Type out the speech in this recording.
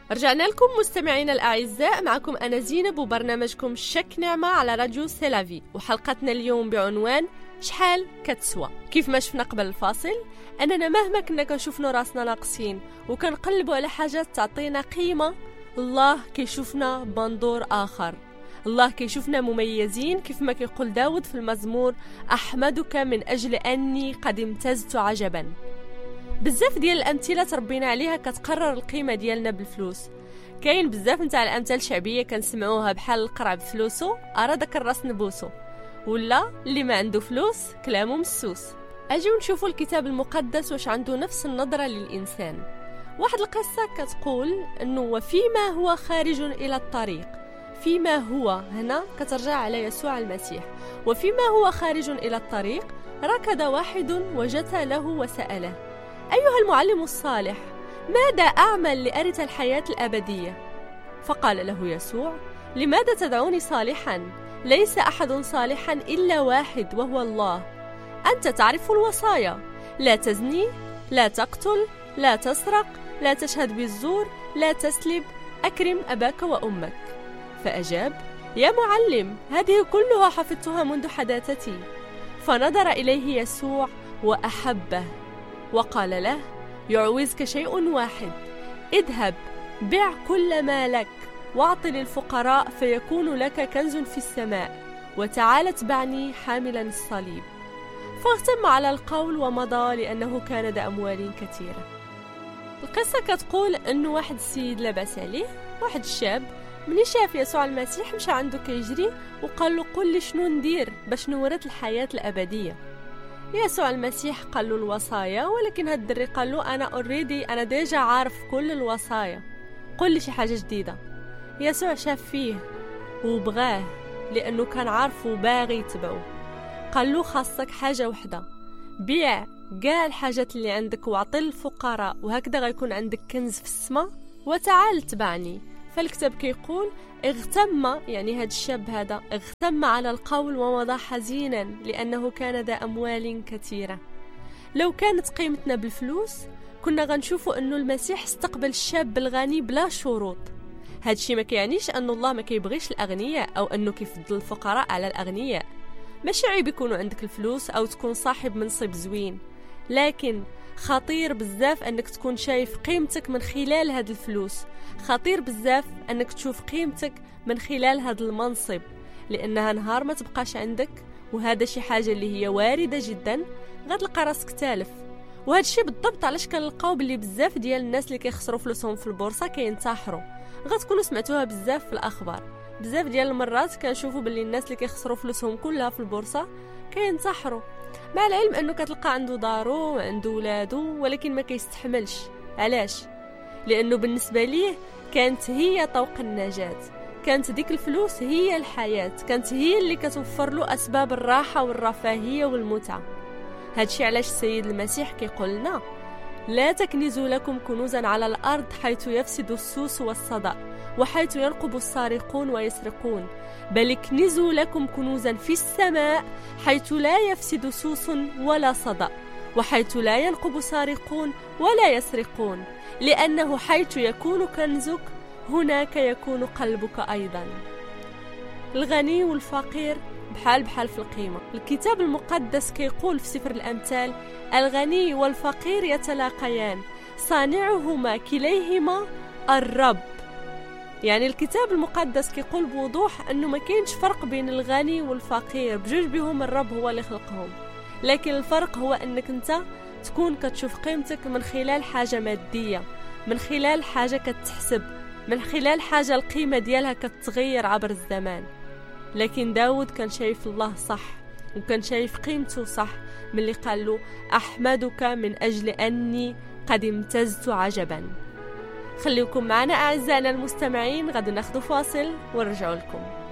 رجعنا لكم مستمعينا الأعزاء، معكم أنا زينب وبرنامجكم شك نعمة على راديو سيلافي، وحلقتنا اليوم بعنوان شحال كتسوى. كيف ما شفنا قبل الفاصل أننا مهما كنا كنشوفنا راسنا ناقصين وكنقلبوا على حاجات تعطينا قيمة، الله كيشوفنا بمنظور آخر. الله كيشوفنا مميزين، كيف ما كيقول داود في المزمور: أحمدك من أجل أني قد امتزت عجبا. بزاف ديال الامثله تربينا عليها كتقرر القيمه ديالنا بالفلوس. كاين بزاف نتاع الامثال الشعبيه كنسمعوها بحال القرع بفلوسو ارا داك الراس نبوسو، ولا اللي ما عنده فلوس كلامه مسوس. اجيو نشوفوا الكتاب المقدس واش عنده نفس النظره للانسان. واحد القصه كتقول انه وفيما هو خارج الى الطريق، فيما هو هنا كترجع على يسوع المسيح، وفيما هو خارج الى الطريق ركض واحد وجثى له وسأله: أيها المعلم الصالح، ماذا أعمل لأرث الحياة الأبدية؟ فقال له يسوع: لماذا تدعوني صالحا؟ ليس أحد صالحا إلا واحد وهو الله. أنت تعرف الوصايا: لا تزني، لا تقتل، لا تسرق، لا تشهد بالزور، لا تسلب، أكرم أباك وأمك. فأجاب: يا معلم، هذه كلها حفظتها منذ حداثتي. فنظر إليه يسوع وأحبه وقال له: يعوزك شيء واحد، اذهب بع كل ما لك واعط للفقراء فيكون لك كنز في السماء، وتعال اتبعني حاملا الصليب. فاغتم على القول ومضى لأنه كان ذا أموال كثيرة. القصة كتقول أنه واحد السيد لاباس عليه، واحد الشاب مني شاف يسوع المسيح مشى عنده كيجري وقال له: قل لي شنو ندير باش نورث الحياة الأبدية. يسوع المسيح قال له الوصايا، ولكن هاد الدري قال له: أنا ديجا عارف كل الوصايا، قل لي شي حاجة جديدة. يسوع شاف فيه وبغاه لأنه كان عارف وباغي يتبعه. قال له: خاصك حاجة وحدة، بيع كاع الحاجات اللي عندك وعطي للفقراء، وهكذا غيكون عندك كنز في السماء، وتعال تبعني. فالكتاب كيقول اغتم، يعني هذا الشاب هذا اغتم على القول ومضى حزينا لأنه كان ذا أموال كثيرة. لو كانت قيمتنا بالفلوس كنا غنشوفوا أنه المسيح استقبل الشاب الغني بلا شروط. هذا الشيء ما كيعنيش أن الله ما كيبغيش الأغنياء أو أنه كيفضل الفقراء على الأغنياء. ماشي عيب يكونوا عندك الفلوس أو تكون صاحب منصب زوين، لكن خطير بزاف أنك تكون شايف قيمتك من خلال هاد الفلوس، خطير بزاف أنك تشوف قيمتك من خلال هاد المنصب، لأنها نهار ما تبقاش عندك، وهذا شي حاجة اللي هي واردة جدا، غتلقى راسك تالف. وهذا الشيء بالضبط علاش كنلقاو باللي بزاف ديال الناس اللي كيخسروا فلوسهم في البورصة كينتحروا. غتكونوا سمعتوها بزاف في الأخبار، بزاف ديال المرات كنشوفوا باللي الناس اللي كيخسروا فلوسهم كلها في البورصة كينتحروا، مع العلم أنه كتلقى عنده دارو وعنده ولادو ولكن ما كيستحملش. علاش؟ لأنه بالنسبة ليه كانت هي طوق النجاة، كانت ديك الفلوس هي الحياة، كانت هي اللي كتوفر له أسباب الراحة والرفاهية والمتعة. هادشي علاش السيد المسيح كيقول لنا: لا تكنزوا لكم كنوزا على الأرض حيث يفسد السوس والصدأ وحيث ينقب السارقون ويسرقون، بل اكنزوا لكم كنوزا في السماء حيث لا يفسد سوس ولا صدأ وحيث لا ينقب سارقون ولا يسرقون، لأنه حيث يكون كنزك هناك يكون قلبك أيضا. الغني والفقير بحال في القيمة. الكتاب المقدس كيقول في سفر الأمثال: الغني والفقير يتلاقيان صانعهما كليهما الرب. يعني الكتاب المقدس كيقول بوضوح أنه ما كاينش فرق بين الغني والفقير، بجوج بهم الرب هو اللي خلقهم، لكن الفرق هو أنك أنت تكون كتشوف قيمتك من خلال حاجة مادية، من خلال حاجة كتحسب، من خلال حاجة القيمة ديالها كتغير عبر الزمان. لكن داود كان شايف الله صح، وكان شايف قيمته صح من اللي قال له: أحمدك من أجل أني قد امتزت عجبا. خليكم معنا أعزائنا المستمعين، غادي ناخذ فاصل ونرجع لكم.